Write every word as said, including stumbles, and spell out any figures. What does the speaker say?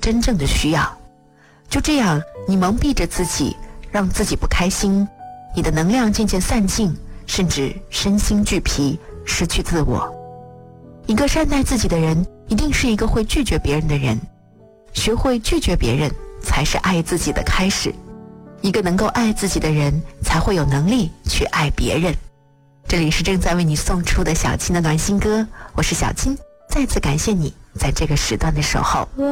真正的需要。就这样，你蒙蔽着自己，让自己不开心，你的能量渐渐散尽，甚至身心俱疲，失去自我。一个善待自己的人，一定是一个会拒绝别人的人。学会拒绝别人，才是爱自己的开始。一个能够爱自己的人，才会有能力去爱别人。这里是正在为你送出的小青的暖心歌，我是小青，再次感谢你在这个时段的守候。